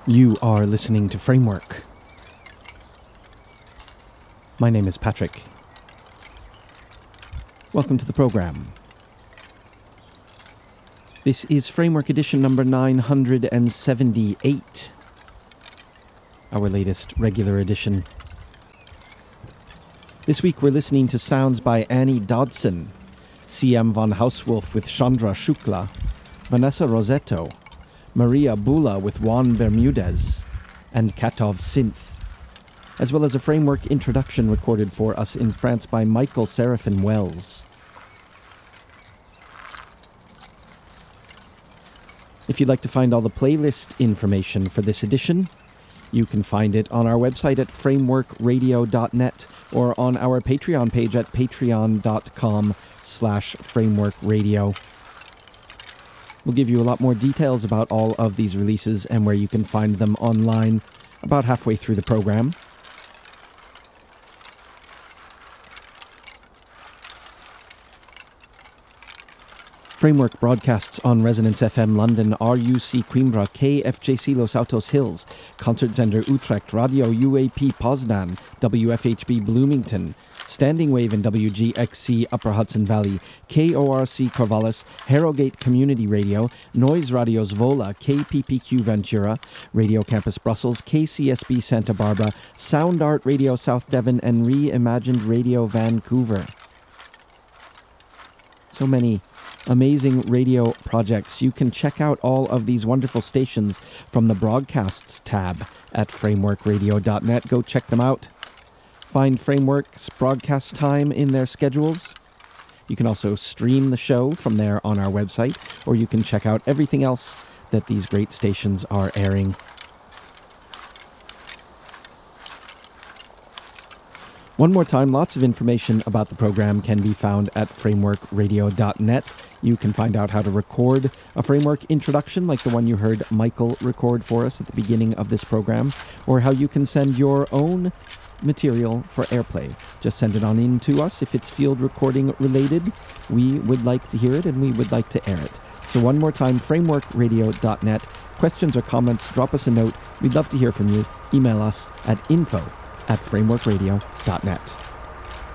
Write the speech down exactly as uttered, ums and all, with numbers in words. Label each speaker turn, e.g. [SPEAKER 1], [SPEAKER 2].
[SPEAKER 1] You are listening to Framework. My name is Patrick. Welcome to the program. This is Framework edition number nine hundred seventy-eight, our latest regular edition. This week we're listening to sounds by Annie Dodson, C M von Hauswolf with Chandra Shukla, Vanessa Rosetto, Maria Bula with Juan Bermudez, and Katov Synth, as well as a Framework introduction recorded for us in France by Michael Seraphin Wells. If you'd like to find all the playlist information for this edition, you can find it on our website at framework radio dot net or on our Patreon page at patreon.com slash frameworkradio. We'll give you a lot more details about all of these releases and where you can find them online about halfway through the program. Framework broadcasts on Resonance F M London, R U C Coimbra, K F J C Los Altos Hills, Concertzender Utrecht, Radio U A P Poznan, W F H B Bloomington, Standing Wave in W G X C Upper Hudson Valley, K O R C Corvallis, Harrogate Community Radio, Noise Radio Zwolle, K P P Q Ventura, Radio Campus Brussels, K C S B Santa Barbara, Sound Art Radio South Devon, and Reimagined Radio Vancouver. So many amazing radio projects. You can check out all of these wonderful stations from the Broadcasts tab at framework radio dot net. Go check them out. Find Framework's broadcast time in their schedules. You can also stream the show from there on our website, or you can check out everything else that these great stations are airing. One more time, lots of information about the program can be found at framework radio dot net. You can find out how to record a Framework introduction like the one you heard Michael record for us at the beginning of this program, or how you can send your own material for airplay. Just send it on in to us if it's field recording related. We would like to hear it and we would like to air it. So one more time, framework radio dot net. Questions or comments, drop us a note. We'd love to hear from you. Email us at info at framework radio dot net.